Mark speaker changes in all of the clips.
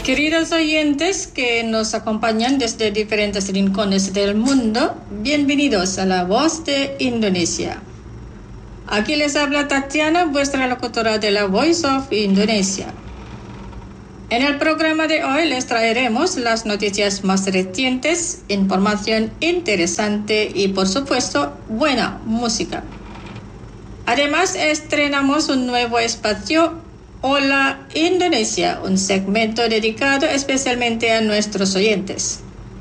Speaker 1: Queridos oyentes que nos acompañan desde diferentes rincones del mundo, bienvenidos a La Voz de Indonesia. Aquí les habla Tatiana, vuestra locutora de la Voice of Indonesia. En el programa de hoy les traeremos las noticias más recientes, información interesante y, por supuesto, buena música. Además, estrenamos un nuevo espacio, Hola Indonesia, un segmento dedicado especialmente a nuestros oyentes.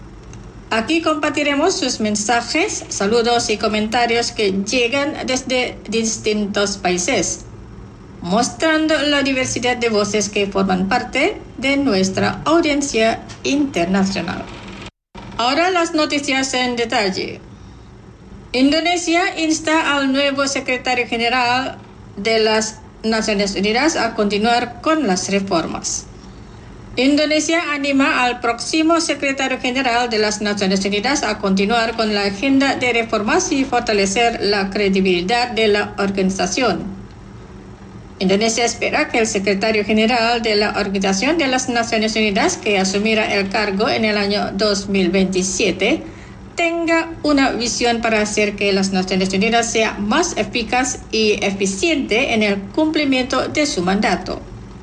Speaker 1: Aquí compartiremos sus mensajes, saludos y comentarios que llegan desde distintos países, mostrando la diversidad de voces que forman parte de nuestra audiencia internacional. Ahora las noticias en detalle. Indonesia insta al nuevo secretario general de las Naciones Unidas a continuar con las reformas. Indonesia anima al próximo secretario general de las Naciones Unidas a continuar con la agenda de reformas y fortalecer la credibilidad de la organización. Indonesia espera que el secretario general de la Organización de las Naciones Unidas, que asumirá el cargo en el año 2027, tenga una visión para hacer que las Naciones Unidas sea más eficaz y eficiente en el cumplimiento de su mandato.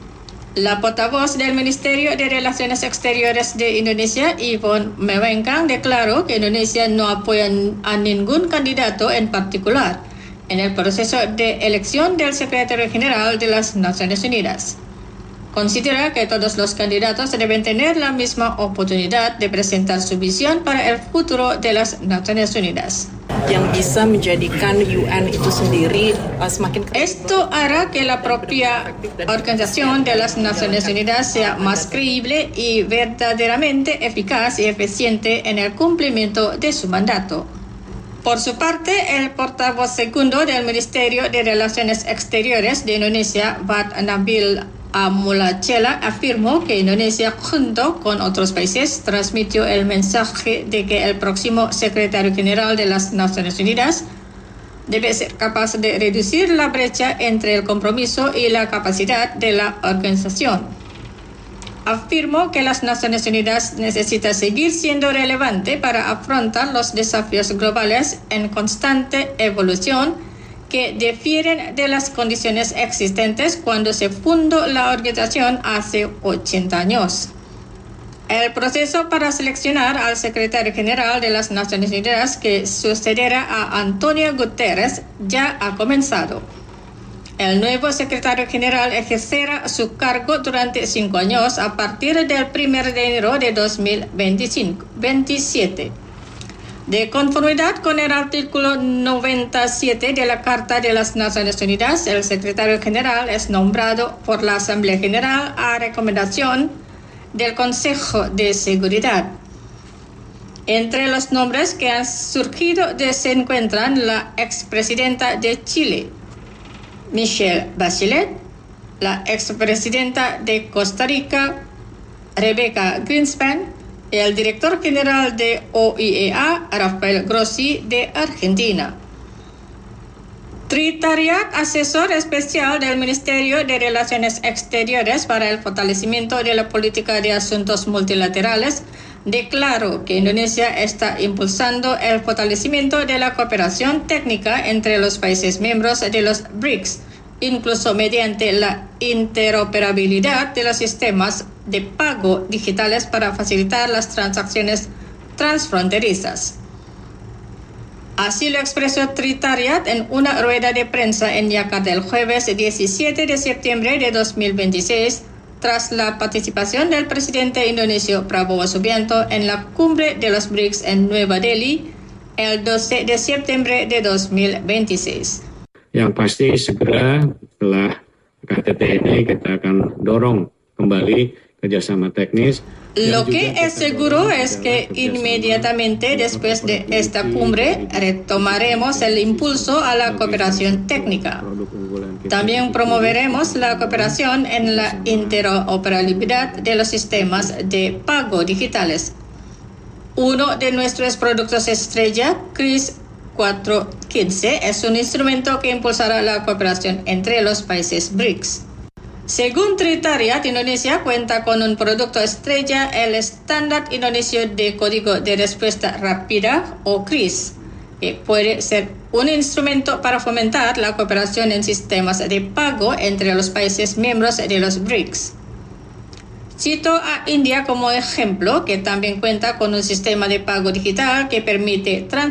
Speaker 1: La portavoz del Ministerio de Relaciones Exteriores de Indonesia, Yvonne Mewenkang, declaró que Indonesia no apoya a ningún candidato en particular en el proceso de elección del secretario general de las Naciones Unidas. Considera que todos los candidatos deben tener la misma oportunidad de presentar su visión para el futuro de las Naciones Unidas.
Speaker 2: Yang bisa menjadikan UN itu sendiri semakin.
Speaker 1: Esto hará que la propia Organización de las Naciones Unidas sea más creíble y verdaderamente eficaz y eficiente en el cumplimiento de su mandato. Por su parte, el portavoz segundo del Ministerio de Relaciones Exteriores de Indonesia, Bat Nabil Amulachela, afirmó que Indonesia, junto con otros países, transmitió el mensaje de que el próximo secretario general de las Naciones Unidas debe ser capaz de reducir la brecha entre el compromiso y la capacidad de la organización. Afirmó que las Naciones Unidas necesitan seguir siendo relevante para afrontar los desafíos globales en constante evolución que difieren de las condiciones existentes cuando se fundó la organización hace 80 años. El proceso para seleccionar al secretario general de las Naciones Unidas que sucederá a Antonio Guterres ya ha comenzado. El nuevo secretario general ejercerá su cargo durante 5 años a partir del 1 de enero de 2027. De conformidad con el artículo 97 de la Carta de las Naciones Unidas, el secretario general es nombrado por la Asamblea General a recomendación del Consejo de Seguridad. Entre los nombres que han surgido se encuentran la expresidenta de Chile, Michelle Bachelet, la expresidenta de Costa Rica, Rebecca Greenspan, y el director general de OIEA, Rafael Grossi, de Argentina. Tritariat, asesor especial del Ministerio de Relaciones Exteriores para el fortalecimiento de la política de asuntos multilaterales, declaró que Indonesia está impulsando el fortalecimiento de la cooperación técnica entre los países miembros de los BRICS, incluso mediante la interoperabilidad de los sistemas de pago digitales para facilitar las transacciones transfronterizas. Así lo expresó Tritariat en una rueda de prensa en Yakarta el jueves 17 de septiembre de 2026, tras la participación del presidente indonesio Prabowo Subianto en la cumbre de los BRICS en Nueva Delhi el 12 de septiembre de 2026.
Speaker 3: Yang pasti segera setelah KTT ini kita akan dorong kembali kerjasama teknis.
Speaker 1: Lo que es seguro es que inmediatamente después de esta cumbre retomaremos el impulso a la cooperación técnica. También promoveremos la cooperación en la interoperabilidad de los sistemas de pago digitales. Uno de nuestros productos estrella, CRIS 415, es un instrumento que impulsará la cooperación entre los países BRICS. Según Tritariat, Indonesia cuenta con un producto estrella, el Estándar Indonesia de Código de Respuesta Rápida, o CRIS, que puede ser un instrumento para fomentar la cooperación en sistemas de pago entre los países miembros de los BRICS. Cito a India como ejemplo, que también cuenta con un sistema de pago digital que permite